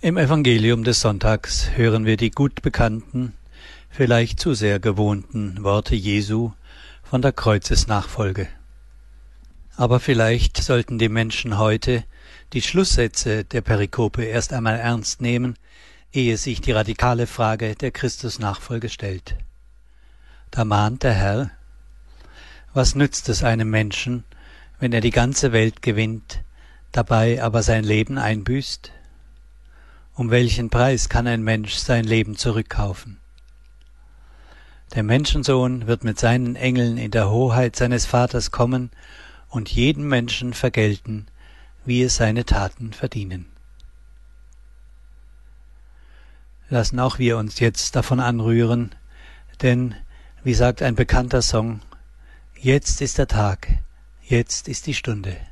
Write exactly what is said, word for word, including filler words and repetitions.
Im Evangelium des Sonntags hören wir die gut bekannten, vielleicht zu sehr gewohnten Worte Jesu von der Kreuzesnachfolge. Aber vielleicht sollten die Menschen heute die Schlusssätze der Perikope erst einmal ernst nehmen, ehe sich die radikale Frage der Christusnachfolge stellt. Da mahnt der Herr: Was nützt es einem Menschen, wenn er die ganze Welt gewinnt, dabei aber sein Leben einbüßt? Um welchen Preis kann ein Mensch sein Leben zurückkaufen? Der Menschensohn wird mit seinen Engeln in der Hoheit seines Vaters kommen und jedem Menschen vergelten, wie es seine Taten verdienen. Lassen auch wir uns jetzt davon anrühren, denn, wie sagt ein bekannter Song, jetzt ist der Tag, jetzt ist die Stunde.